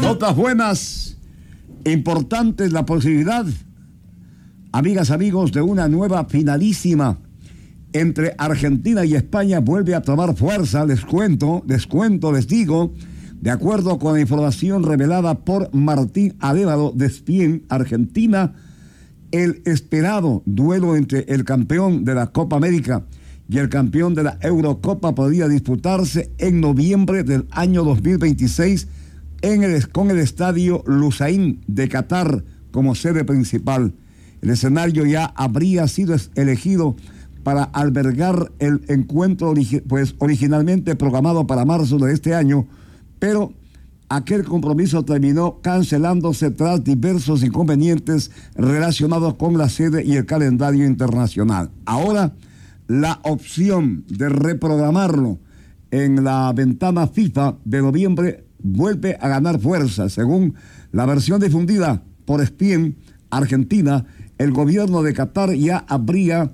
Notas buenas, importantes la posibilidad, amigas, amigos, de una nueva finalísima entre Argentina y España. Vuelve a tomar fuerza, les cuento, les digo, de acuerdo con la información revelada por Martín Arévalo de ESPN Argentina, el esperado duelo entre el campeón de la Copa América y el campeón de la Eurocopa podría disputarse en noviembre del año 2026 con el estadio Lusail de Qatar como sede principal. El escenario ya habría sido elegido para albergar el encuentro originalmente programado para marzo de este año, pero aquel compromiso terminó cancelándose tras diversos inconvenientes relacionados con la sede y el calendario internacional. Ahora, la opción de reprogramarlo en la ventana FIFA de noviembre vuelve a ganar fuerza. Según la versión difundida por ESPN Argentina, el gobierno de Qatar ya habría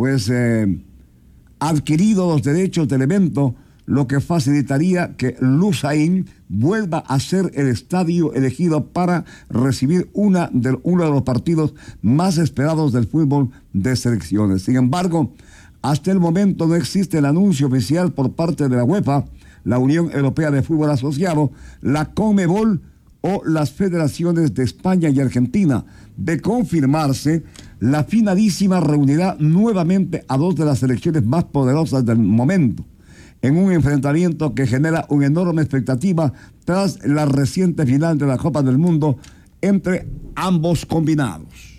adquirido los derechos del evento, lo que facilitaría que Lusail vuelva a ser el estadio elegido para recibir uno de los partidos más esperados del fútbol de selecciones. Sin embargo, hasta el momento no existe el anuncio oficial por parte de la UEFA, la Unión Europea de Fútbol Asociado, la CONMEBOL o las federaciones de España y Argentina. De confirmarse, la finalísima reunirá nuevamente a dos de las selecciones más poderosas del momento, en un enfrentamiento que genera una enorme expectativa tras la reciente final de la Copa del Mundo entre ambos combinados.